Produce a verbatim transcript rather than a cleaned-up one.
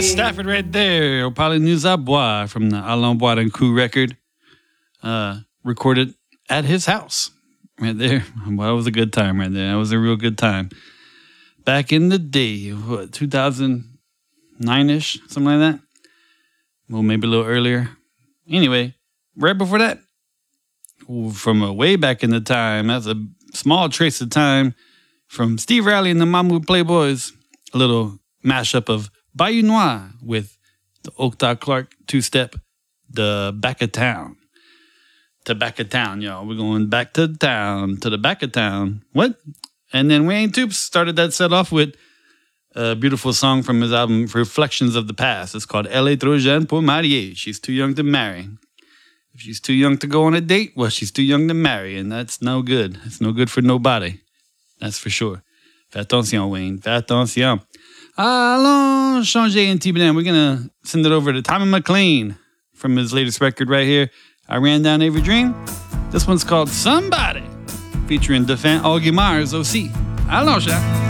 Chris Stafford right there. Opali Nous à Boire from the Alain Boire and Crew record. Uh, recorded at his house. Right there. Well, that was a good time right there. That was a real good time. Back in the day, what, two thousand nine-ish? Something like that? Well, maybe a little earlier. Anyway, right before that, from a way back in the time, that's a small trace of time from Steve Riley and the Mahmoud Playboys. A little mashup of Bayou Noir with the Octa Clark two-step, the Back of Town. To back of town, y'all. We're going back to town, to the back of town. What? And then Wayne Toops started that set off with a beautiful song from his album Reflections of the Past. It's called Elle est trop jeune pour marier. She's too young to marry. If she's too young to go on a date, well, she's too young to marry, and that's no good. It's no good for nobody. That's for sure. Fais attention, Wayne. Fais attention. Allons changer un petit brin. We're going to send it over to Tommy McLean from his latest record right here. I Ran Down Every Dream. This one's called Somebody, featuring Defin Augie Myers, O C. Allons, chat.